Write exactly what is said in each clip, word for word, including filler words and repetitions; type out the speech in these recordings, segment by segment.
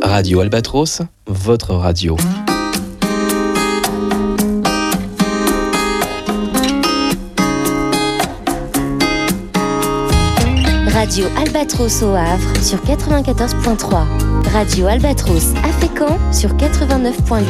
Radio Albatros, votre radio. Radio Albatros au Havre sur quatre-vingt-quatorze virgule trois. Radio Albatros à Fécamp sur quatre-vingt-neuf virgule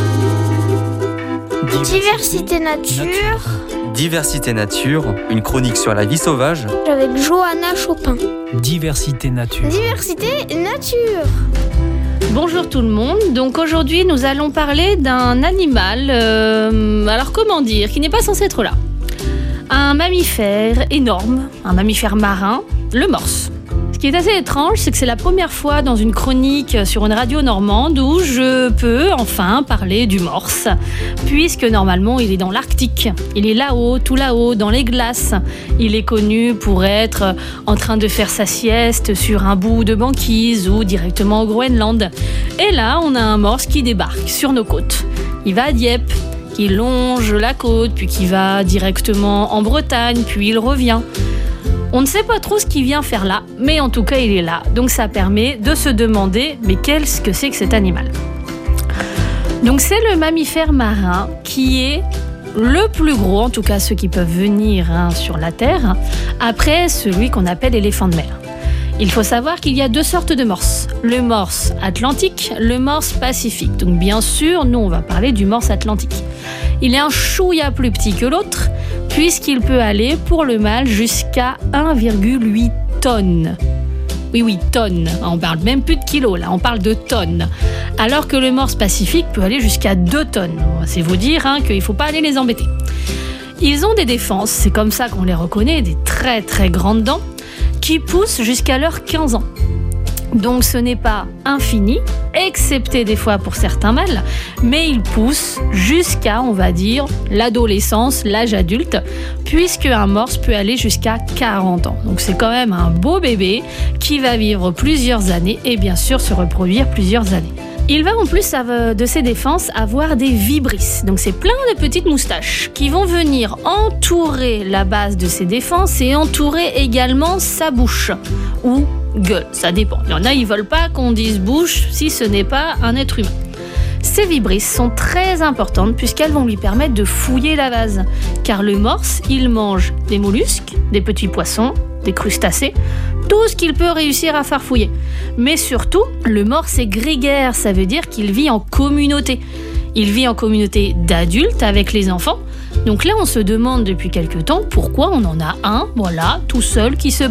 huit. Diversité nature. Diversité nature, une chronique sur la vie sauvage. Avec Johanna Chopin. Diversité nature. Diversité nature. Bonjour tout le monde, donc aujourd'hui nous allons parler d'un animal, euh, alors comment dire, qui n'est pas censé être là. Un mammifère énorme, un mammifère marin, le morse. Ce qui est assez étrange, c'est que c'est la première fois dans une chronique sur une radio normande où je peux enfin parler du morse, puisque normalement il est dans l'Arctique. Il est là-haut, tout là-haut, dans les glaces. Il est connu pour être en train de faire sa sieste sur un bout de banquise ou directement au Groenland. Et là, on a un morse qui débarque sur nos côtes. Il va à Dieppe, qui longe la côte, puis qui va directement en Bretagne, puis il revient. On ne sait pas trop ce qu'il vient faire là, mais en tout cas il est là. Donc ça permet de se demander, mais qu'est-ce que c'est que cet animal ? Donc c'est le mammifère marin qui est le plus gros, en tout cas ceux qui peuvent venir hein, sur la Terre, après celui qu'on appelle éléphant de mer. Il faut savoir qu'il y a deux sortes de morses. Le morse atlantique, le morse pacifique. Donc bien sûr, nous on va parler du morse atlantique. Il est un chouïa plus petit que l'autre, puisqu'il peut aller pour le mâle jusqu'à un virgule huit tonnes. Oui, oui, tonnes. On parle même plus de kilos, là, on parle de tonnes. Alors que le morse pacifique peut aller jusqu'à deux tonnes. C'est vous dire hein, qu'il ne faut pas aller les embêter. Ils ont des défenses, c'est comme ça qu'on les reconnaît, des très très grandes dents, qui poussent jusqu'à leurs quinze ans. Donc ce n'est pas infini, excepté des fois pour certains mâles, mais ils poussent jusqu'à, on va dire, l'adolescence, l'âge adulte, puisque un morse peut aller jusqu'à quarante ans. Donc c'est quand même un beau bébé qui va vivre plusieurs années et bien sûr se reproduire plusieurs années. Il va en plus de ses défenses avoir des vibrisses, donc c'est plein de petites moustaches qui vont venir entourer la base de ses défenses et entourer également sa bouche ou gueule, ça dépend. Il y en a, ils veulent pas qu'on dise bouche si ce n'est pas un être humain. Ces vibrisses sont très importantes puisqu'elles vont lui permettre de fouiller la vase, car le morse, il mange des mollusques, des petits poissons, des crustacés, tout ce qu'il peut réussir à farfouiller. Mais surtout, le morse est grégaire, ça veut dire qu'il vit en communauté. Il vit en communauté d'adultes avec les enfants. Donc là, on se demande depuis quelque temps pourquoi on en a un, voilà, tout seul, qui se